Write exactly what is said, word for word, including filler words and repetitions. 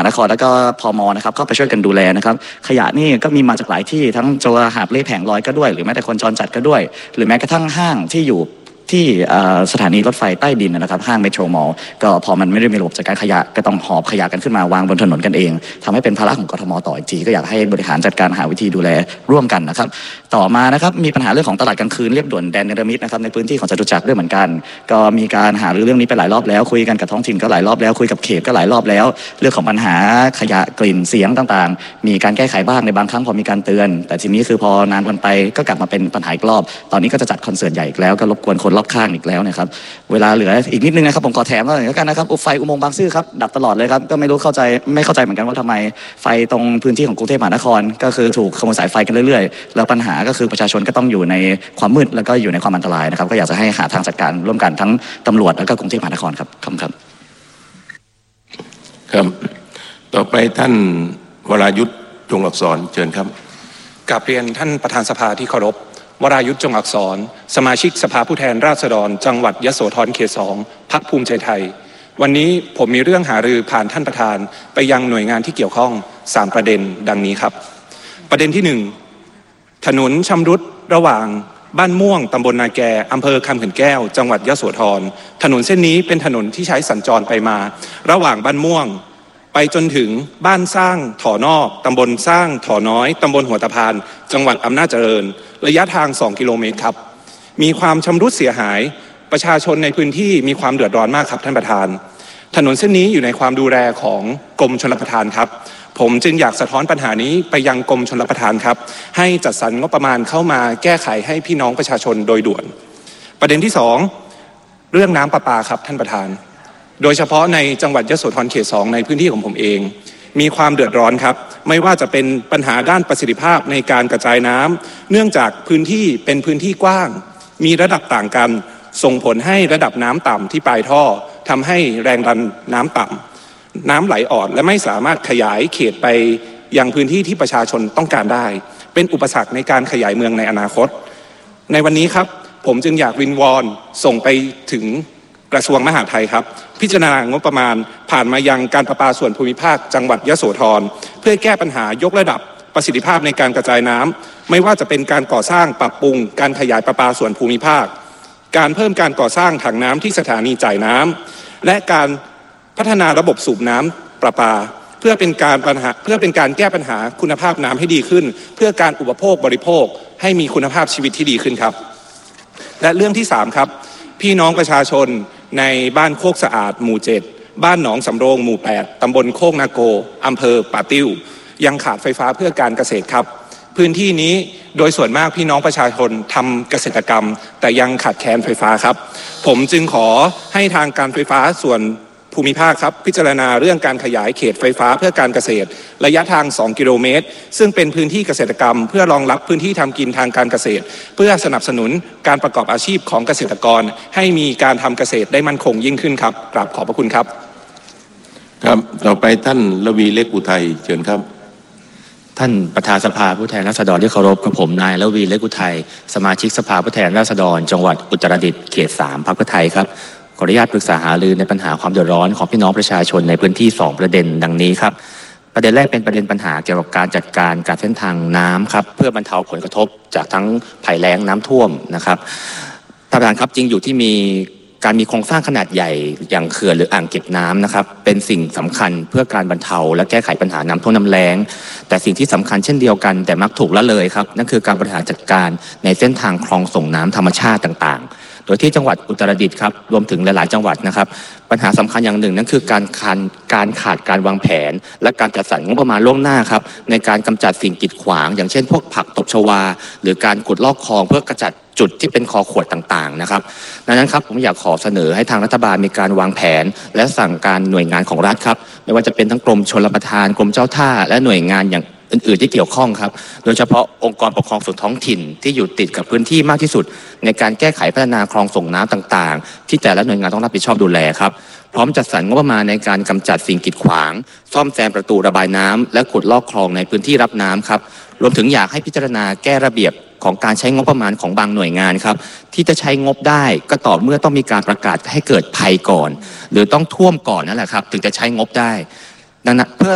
านครแล้วก็พม.นะครับเข้าไปช่วยกันดูแลนะครับขยะนี่ก็มีมาจากหลายที่ทั้งโจรหาบเล่แผงลอยก็ด้วยหรือแม้แต่คนจรจัดก็ด้วยหรือแม้กระทั่งห้างที่อยู่ที่สถานีรถไฟใต้ดินนะครับห้างเมโทรมอลล์ก็พอมันไม่ได้มีระบบจัดการขยะก็ต้องหอบขยะกันขึ้นมาวางบนถนนกันเองทำให้เป็นภาระของกทม.ต่ออีกทีก็อยากให้บริหารจัดการหาวิธีดูแลร่วมกันนะครับต่อมานะครับมีปัญหาเรื่องของตลาดกลางคืนเรียบด่วนแดนเนรมิตนะครับในพื้นที่ของจตุจักรด้วยเหมือนกันก็มีการหารือเรื่องนี้ไปหลายรอบแล้วคุยกันกับท้องถิ่นก็หลายรอบแล้วคุยกับเขตก็หลายรอบแล้วเรื่องของปัญหาขยะกลิ่นเสียงต่างๆมีการแก้ไขบ้างในบางครั้งพอมีการเตือนแต่ทีนี้คือพอนานวันไปก็กลับมาเป็นปัญหาอีกรอบตอนนี้ก็จะจัดคอนเสิร์ตใหญ่อีกแล้วก็รบกวนคนรอบข้างอีกแล้วนะครับเวลาเหลืออีกนิดนึงนะครับผมขอแถมก็แล้วกันนะครับไฟอุโมงค์บางซื่อครับดับตลอดเลยครับก็ไม่รู้เข้าใจไม่เข้าใจเหมือนกันว่าทำไมไฟตรงพื้นที่ของกรุงเทพมหานครก็คือถูกขโมยสายไฟกันเรื่อยๆแล้วปัญหาก็คือประชาชนก็ต้องอยู่ในความมืดแล้วก็อยู่ในความอันตรายนะครับก็อยากจะให้หาทางจัดการร่วมกันทั้งตำรวจแล้วก็กรุงเทพมหานครครับขอบคุณครับครับต่อไปท่านวรายุทธจงอักษรเชิญครับกราบเรียนท่านประธานสภาที่เคารพวรายุทธจงอักษรสมาชิกสภาผู้แทนราษฎรจังหวัดยโสธรเขตสองพรรคภูมิใจไทยวันนี้ผมมีเรื่องหารือผ่านท่านประธานไปยังหน่วยงานที่เกี่ยวข้องสามประเด็นดังนี้ครับประเด็นที่หนึ่งถนนชำรุดระหว่างบ้านม่วงตำบลนาแกอำเภอคำเขื่อนแก้วจังหวัดยโสธรถนนเส้นนี้เป็นถนนที่ใช้สัญจรไปมาระหว่างบ้านม่วงไปจนถึงบ้านสร้างถอนอกตำบลสร้างถอน้อยตำบลหัวตะพานจังหวัดอำนาจเจริญระยะทางสองกิโลเมตรครับมีความชำรุดเสียหายประชาชนในพื้นที่มีความเดือดร้อนมากครับท่านประธานถนนเส้นนี้อยู่ในความดูแลของกรมชลประทานครับผมจึงอยากสะท้อนปัญหานี้ไปยังกรมชลประทานครับให้จัดสรรงบประมาณเข้ามาแก้ไขให้พี่น้องประชาชนโดยด่วนประเด็นที่สองเรื่องน้ำประปาครับท่านประธานโดยเฉพาะในจังหวัดยโสธรเขตสองในพื้นที่ของผมเองมีความเดือดร้อนครับไม่ว่าจะเป็นปัญหาด้านประสิทธิภาพในการกระจายน้ำเนื่องจากพื้นที่เป็นพื้นที่กว้างมีระดับต่างกันส่งผลให้ระดับน้ำต่ำที่ปลายท่อทำให้แรงดันน้ำต่ำน้ำไหลอ่อนและไม่สามารถขยายเขตไปยังพื้นที่ที่ประชาชนต้องการได้เป็นอุปสรรคในการขยายเมืองในอนาคตในวันนี้ครับผมจึงอยากวิงวอนส่งไปถึงกระทรวงมหาดไทยครับพิจารณางบประมาณผ่านมายังการประปาส่วนภูมิภาคจังหวัดยโสธรเพื่อแก้ปัญหายกระดับประสิทธิภาพในการกระจายน้ำไม่ว่าจะเป็นการก่อสร้างปรับปรุงการขยายประปาส่วนภูมิภาคการเพิ่มการก่อสร้างถังน้ำที่สถานีจ่ายน้ำและการพัฒนาระบบสูบน้ำประปาเพื่อเป็นการปัญหาเพื่อเป็นการแก้ปัญหาคุณภาพน้ำให้ดีขึ้นเพื่อการอุปโภคบริโภคให้มีคุณภาพชีวิตที่ดีขึ้นครับและเรื่องที่สามครับพี่น้องประชาชนในบ้านโคกสะอาดหมู่เจ็ดบ้านหนองสำโรงหมู่แปดตำบลโคกนาโกอำเภอป่าติ้วยังขาดไฟฟ้าเพื่อการเกษตรครับพื้นที่นี้โดยส่วนมากพี่น้องประชาชนทำเกษตรกรรมแต่ยังขาดแคลนไฟฟ้าครับผมจึงขอให้ทางการไฟฟ้าส่วนภูมิภาคครับพิจารณาเรื่องการขยายเขตไฟฟ้าเพื่อการเกษตรระยะทางสองกิโลเมตรซึ่งเป็นพื้นที่เกษตรกรรมเพื่อรองรับพื้นที่ทำกินทางการเกษตรเพื่อสนับสนุนการประกอบอาชีพของเกษตรกรให้มีการทำเกษตรได้มั่นคงยิ่งขึ้นครับกราบขอบพระคุณครับครับต่อไปท่านระวีเล็กอุทัยเชิญครับท่านประธานสภาผู้แทนราษฎรที่เคารพกับผมนายระวีเล็กอุทัยสมาชิกสภาผู้แทนราษฎรจังหวัดอุตรดิตถ์เขตสามพรรคเพื่อไทยครับขออนุญาตปรึกษาหารือในปัญหาความเดือดร้อนของพี่น้องประชาชนในพื้นที่สองประเด็นดังนี้ครับประเด็นแรกเป็นประเด็นปัญหาเกี่ยวกับการจัดการการเส้นทางน้ำครับเพื่อบรรเทาผลกระทบจากทั้งภัยแล้งน้ำท่วมนะครับท่านประธานครับจริงอยู่ที่มีการมีโครงสร้างขนาดใหญ่อย่างเขื่อนหรืออ่างเก็บน้ำนะครับเป็นสิ่งสำคัญเพื่อการบรรเทาและแก้ไขปัญหาน้ำท่วมน้ำแล้งแต่สิ่งที่สำคัญเช่นเดียวกันแต่มักถูกละเลยครับนั่นคือการบริหารจัดการในเส้นทางคลองส่งน้ำธรรมชาติต่างๆโดยที่จังหวัดอุตรดิตถ์ครับรวมถึงหลายๆจังหวัดนะครับปัญหาสำคัญอย่างหนึ่งนั่นคือการขาดการขาดการวางแผนและการจัดสรรงบประมาณล่วงหน้าครับในการกำจัดสิ่งกีดขวางอย่างเช่นพวกผักตบชวาหรือการขุดลอกคลองเพื่อกระจัดจุดที่เป็นคอขวดต่างๆนะครับดังนั้นครับผมอยากขอเสนอให้ทางรัฐบาลมีการวางแผนและสั่งการหน่วยงานของรัฐครับไม่ว่าจะเป็นทั้งกรมชลประทานกรมเจ้าท่าและหน่วยงานอย่างอื่นๆที่เกี่ยวข้องครับโดยเฉพาะองค์กรปกครองส่วนท้องถิ่นที่อยู่ติดกับพื้นที่มากที่สุดในการแก้ไขพัฒนาคลองส่งน้ำต่างๆที่แต่ละหน่วยงานต้องรับผิดชอบดูแลครับพร้อมจัดสรรงบประมาณในการกำจัดสิ่งกีดขวางซ่อมแซมประตูระบายน้ำและขุดลอกคลองในพื้นที่รับน้ำครับรวมถึงอยากให้พิจารณาแก้ระเบียบของการใช้งบประมาณของบางหน่วยงานครับที่จะใช้งบได้ก็ต่อเมื่อต้องมีการประกาศให้เกิดภัยก่อนหรือต้องท่วมก่อนนั่นแหละครับถึงจะใช้งบได้ดังนั้นเพื่อ